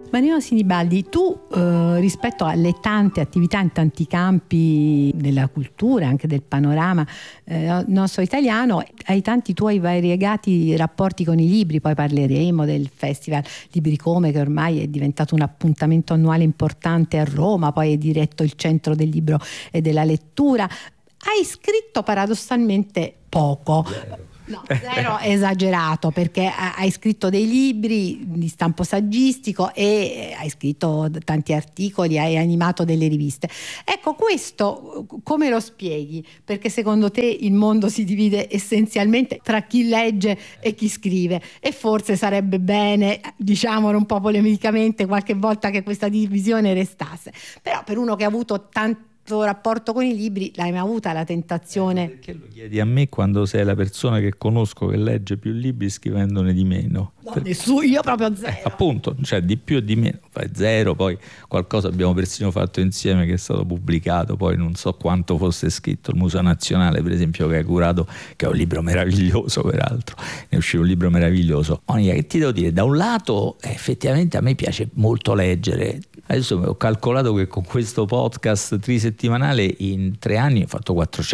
Mario Sinibaldi, tu rispetto alle tante attività in tanti campi della cultura, anche del panorama nostro italiano, hai tanti tuoi variegati rapporti con i libri. Poi parleremo del Festival Libri Come, che ormai è diventato un appuntamento annuale importante a Roma, poi hai diretto il Centro del Libro e della Lettura. Hai scritto paradossalmente poco. No, zero è esagerato, perché hai scritto dei libri di stampo saggistico e hai scritto tanti articoli, hai animato delle riviste. Ecco, questo come lo spieghi? Perché secondo te il mondo si divide essenzialmente tra chi legge e chi scrive, e forse sarebbe bene, diciamolo un po' polemicamente, qualche volta che questa divisione restasse. Però per uno che ha avuto tanto rapporto con i libri, l'hai mai avuta la tentazione? Perché lo chiedi a me quando sei la persona che conosco che legge più libri scrivendone di meno? No, nessuno, io proprio zero. Appunto, cioè di più e di meno, fai zero, poi qualcosa abbiamo persino fatto insieme che è stato pubblicato, poi non so quanto fosse scritto. Il Museo Nazionale, per esempio, che hai curato, che è un libro meraviglioso, peraltro, ne è uscito un libro meraviglioso. Monica, che ti devo dire? Da un lato effettivamente a me piace molto leggere. Adesso ho calcolato che con questo podcast trisettimanale in 3 anni ho fatto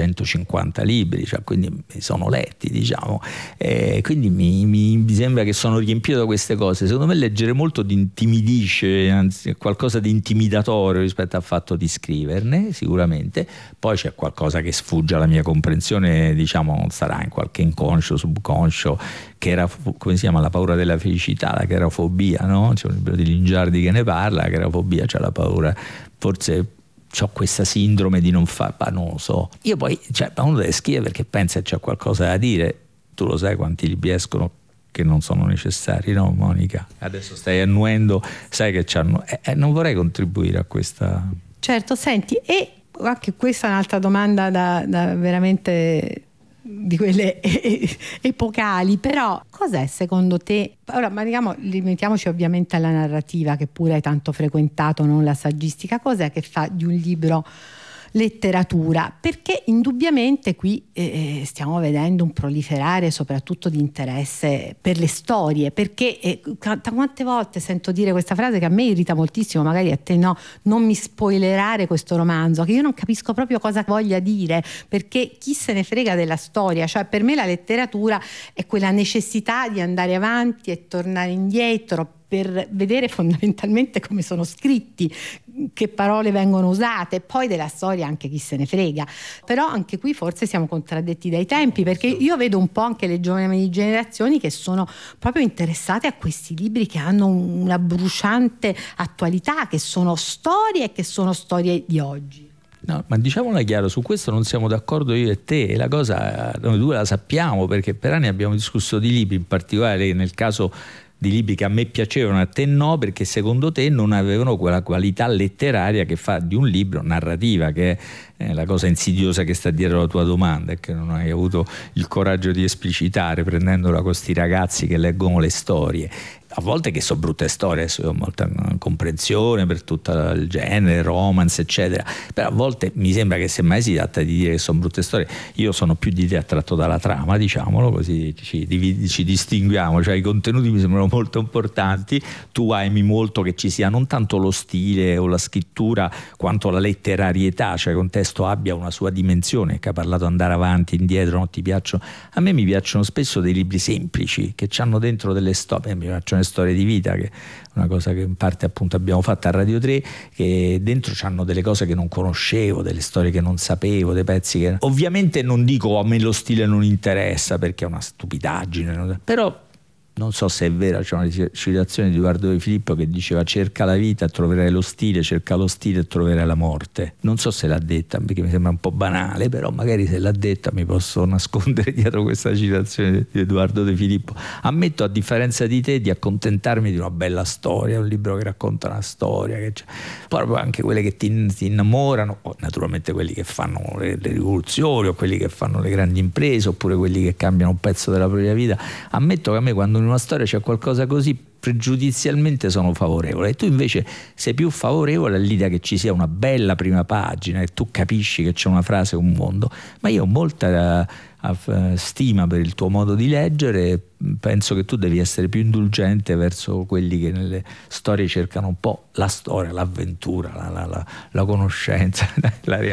450 libri, cioè quindi mi sono letti, diciamo, quindi mi sembra che sono riempito da queste cose. Secondo me leggere molto ti intimidisce, anzi è qualcosa di intimidatorio rispetto al fatto di scriverne, sicuramente. Poi c'è qualcosa che sfugge alla mia comprensione, diciamo, sarà in qualche inconscio, subconscio, che era, come si chiama, La paura della felicità, la cherafobia, no? C'è un libro di Lingiardi che ne parla, la cherafobia, cioè la paura, forse c'ho questa sindrome di non fare, ma non lo so. Io poi, cioè, uno deve scrivere perché pensa che c'è qualcosa da dire. Tu lo sai quanti libri escono che non sono necessari, no Monica? Adesso stai annuendo, sai che c'hanno, non vorrei contribuire a questa. Certo, senti, e anche questa è un'altra domanda da veramente di quelle epocali, però cos'è secondo te? Ora limitiamoci ovviamente alla narrativa, che pure hai tanto frequentato, non la saggistica. Cos'è che fa di un libro letteratura? Perché indubbiamente qui stiamo vedendo un proliferare soprattutto di interesse per le storie, perché quante volte sento dire questa frase che a me irrita moltissimo, magari a te no: non mi spoilerare questo romanzo, che io non capisco proprio cosa voglia dire, perché chi se ne frega della storia. Cioè, per me la letteratura è quella necessità di andare avanti e tornare indietro per vedere fondamentalmente come sono scritti, che parole vengono usate. Poi della storia anche chi se ne frega. Però anche qui forse siamo contraddetti dai tempi, perché io vedo un po' anche le giovani generazioni che sono proprio interessate a questi libri che hanno una bruciante attualità, che sono storie e che sono storie di oggi. No, ma diciamola chiaro, su questo non siamo d'accordo io e te, e la cosa noi due la sappiamo, perché per anni abbiamo discusso di libri, in particolare nel caso di libri che a me piacevano, a te no, perché secondo te non avevano quella qualità letteraria che fa di un libro narrativa, che è la cosa insidiosa che sta dietro la tua domanda, e che non hai avuto il coraggio di esplicitare, prendendola con questi ragazzi che leggono le storie. A volte che sono brutte storie, adesso ho molta comprensione per tutto il genere, romance eccetera, però a volte mi sembra che semmai si tratta di dire che sono brutte storie. Io sono più di te attratto dalla trama, diciamolo così, ci distinguiamo, cioè i contenuti mi sembrano molto importanti. Tu ami molto che ci sia non tanto lo stile o la scrittura quanto la letterarietà, cioè che un testo abbia una sua dimensione, che ha parlato andare avanti, indietro, non ti piacciono. A me mi piacciono spesso dei libri semplici che hanno dentro delle storie, mi piacciono storie di vita, che è una cosa che in parte appunto abbiamo fatto a Radio 3, che dentro c'hanno delle cose che non conoscevo, delle storie che non sapevo, dei pezzi che ovviamente non dico a me lo stile non interessa perché è una stupidaggine, però non so se è vera, c'è una citazione di Edoardo De Filippo che diceva: cerca la vita e troverai lo stile, cerca lo stile e troverai la morte. Non so se l'ha detta, perché mi sembra un po' banale, però magari se l'ha detta mi posso nascondere dietro questa citazione di Edoardo De Filippo. Ammetto, a differenza di te, di accontentarmi di una bella storia, un libro che racconta una storia, che c'è proprio anche quelle che ti innamorano, o naturalmente quelli che fanno le rivoluzioni, o quelli che fanno le grandi imprese, oppure quelli che cambiano un pezzo della propria vita. Ammetto che a me, quando in una storia c'è qualcosa così, pregiudizialmente sono favorevole, e tu invece sei più favorevole all'idea che ci sia una bella prima pagina, che tu capisci che c'è una frase, un mondo. Ma io ho molta stima per il tuo modo di leggere, penso che tu devi essere più indulgente verso quelli che nelle storie cercano un po' la storia, l'avventura, la conoscenza, la